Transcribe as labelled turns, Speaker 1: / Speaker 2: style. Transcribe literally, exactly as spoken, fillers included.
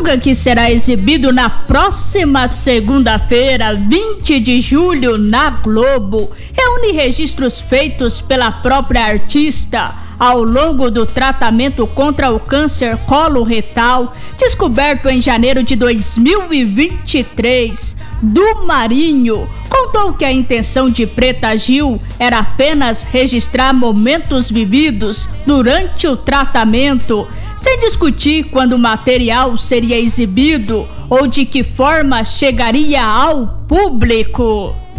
Speaker 1: longa, que será exibido na próxima segunda-feira, vinte de julho, na Globo, reúne registros feitos pela própria artista ao longo do tratamento contra o câncer coloretal, descoberto em janeiro de dois mil e vinte e três. Do Marinho contou que a intenção de Preta Gil era apenas registrar momentos vividos durante o tratamento, sem discutir quando o material seria exibido ou de que forma chegaria ao público.